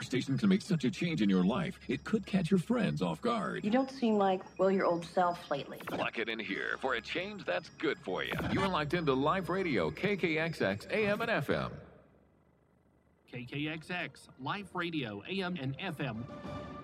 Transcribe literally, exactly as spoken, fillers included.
Our station can make such a change in your life, it could catch your friends off guard. You don't seem like, well, your old self lately. Lock it in here for a change that's good for you. You're locked into Live Radio, K K X X, A M and F M. K K X X, Live Radio, A M and F M.